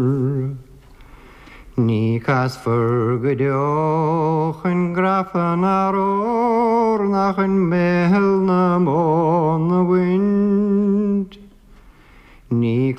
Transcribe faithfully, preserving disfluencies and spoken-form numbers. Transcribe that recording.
Ní cas fur go deoch an grafan ar o'r nach an mehel na món na wind. Ní